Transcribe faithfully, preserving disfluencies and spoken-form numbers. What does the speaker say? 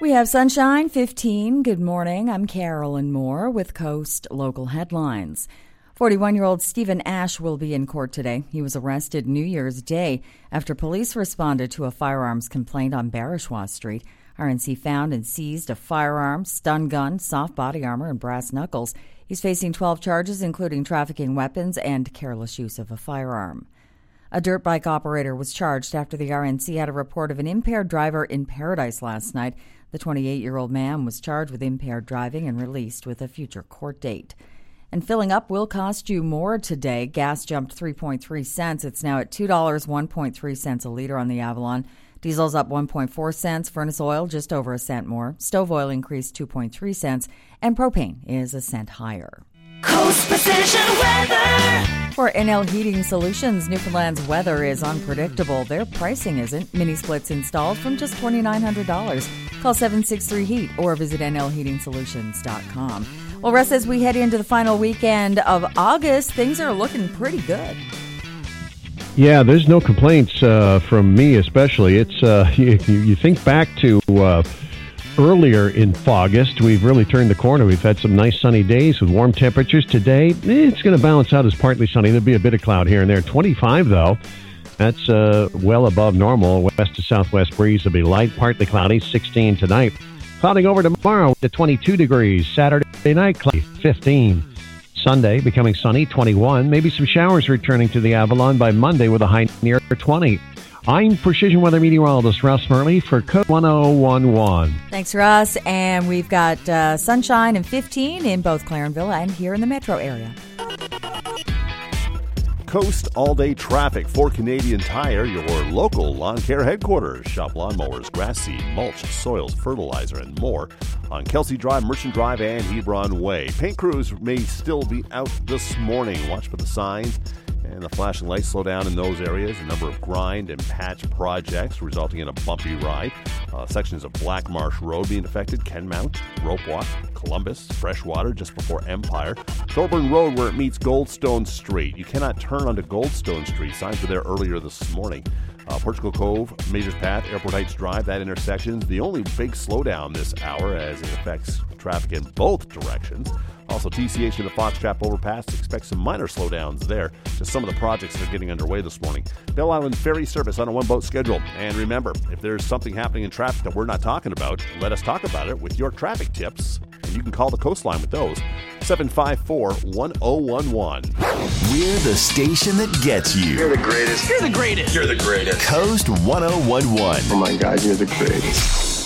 We have sunshine, fifteen. Good morning. I'm Carolyn Moore with Coast Local Headlines. forty-one-year-old Stephen Ash will be in court today. He was arrested New Year's Day after police responded to a firearms complaint on Barishwa Street. R N C found and seized a firearm, stun gun, soft body armor, and brass knuckles. He's facing twelve charges, including trafficking weapons and careless use of a firearm. A dirt bike operator was charged after the R N C had a report of an impaired driver in Paradise last night. The twenty-eight-year-old man was charged with impaired driving and released with a future court date. And filling up will cost you more today. Gas jumped three point three cents. It's now at two dollars, one point three cents a liter on the Avalon. Diesel's up one point four cents. Furnace oil just over a cent more. Stove oil increased two point three cents. And propane is a cent higher. Coast Precision Weather. For N L Heating Solutions, Newfoundland's weather is unpredictable. Their pricing isn't. Mini splits installed from just two thousand nine hundred dollars. Call seven six three heat or visit N L heating solutions dot com. Well, Russ, as we head into the final weekend of August, things are looking pretty good. Yeah, there's no complaints uh, from me especially. It's uh, you, you think back to uh, earlier in August, we've really turned the corner. We've had some nice sunny days with warm temperatures. Today, eh, it's going to balance out as partly sunny. There'll be a bit of cloud here and there. twenty-five, though. That's uh, well above normal. West to southwest breeze will be light, partly cloudy, sixteen tonight. Clouding over tomorrow to twenty-two degrees. Saturday night, cloudy, fifteen. Sunday, becoming sunny, twenty-one. Maybe some showers returning to the Avalon by Monday with a high near twenty. I'm Precision Weather Meteorologist Russ Murley for Code one oh one one. Thanks, Russ. And we've got uh, sunshine and fifteen in both Clarenville and here in the metro area. Coast all-day traffic for Canadian Tire, your local lawn care headquarters. Shop lawnmowers, grass seed, mulch, soils, fertilizer, and more on Kelsey Drive, Merchant Drive, and Hebron Way. Paint crews may still be out this morning. Watch for the signs and the flashing lights. Slow down in those areas. A number of grind and patch projects resulting in a bumpy ride. Uh, sections of Black Marsh Road being affected. Kenmount, Rope Walk, Columbus, Freshwater just before Empire. Thorburn Road where it meets Goldstone Street. You cannot turn onto Goldstone Street. Signs were there earlier this morning. Uh, Portugal Cove, Majors Path, Airport Heights Drive, that intersection. The only big slowdown this hour as it affects traffic in both directions. Also, T C H to the Foxtrap overpass. Expect some minor slowdowns there. Just some of the projects that are getting underway this morning. Bell Island Ferry service on a one-boat schedule. And remember, if there's something happening in traffic that we're not talking about, let us talk about it with your traffic tips. And you can call the Coastline with those. seven five four, one oh one one. We're the station that gets you. You're the greatest. You're the greatest. You're the greatest. Coast one oh one one. Oh my God, you're the greatest.